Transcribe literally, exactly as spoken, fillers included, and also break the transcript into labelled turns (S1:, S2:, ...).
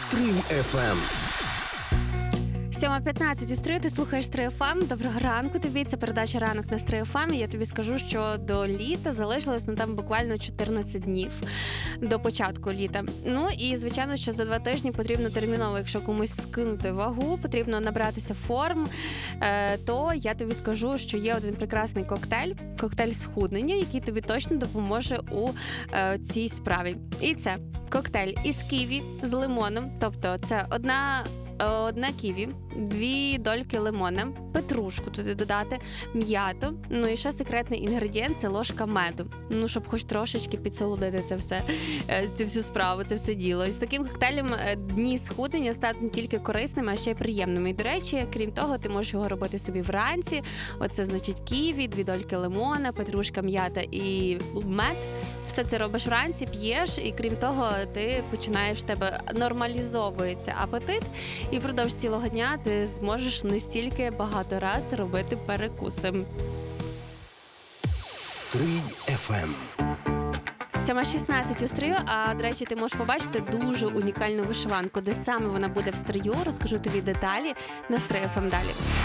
S1: Стрий еф ем.
S2: сьома п'ятнадцять у Стрию, ти слухаєш Стрий еф ем. Доброго ранку тобі, це передача «Ранок на Стрий еф ем». І я тобі скажу, що до літа залишилось, ну там буквально чотирнадцять днів до початку літа. Ну і звичайно, що за два тижні потрібно терміново, якщо комусь скинути вагу, потрібно набратися форм, е, то я тобі скажу, що є один прекрасний коктейль, коктейль схуднення, який тобі точно допоможе у е, цій справі. І це коктейль із ківі з лимоном, тобто це одна Одна ківі, дві дольки лимона, петрушку туди додати, м'яту, ну і ще секретний інгредієнт – це ложка меду. Ну, щоб хоч трошечки підсолодити це все, цю всю справу, це все діло. І з таким коктейлем дні схуднення стануть не тільки корисними, а ще й приємними. І, до речі, крім того, ти можеш його робити собі вранці. Оце, значить, ківі, дві дольки лимона, петрушка, м'ята і мед. Все це робиш вранці, п'єш, і крім того, ти починаєш, в тебе нормалізовується апетит, і впродовж цілого дня ти зможеш не стільки багато раз робити перекуси.
S1: Стрий еф ем.
S2: сьома шістнадцять у Стрию, а, до речі, ти можеш побачити дуже унікальну вишиванку. Де саме вона буде в Стрию, розкажу тобі деталі на Стрий еф ем далі.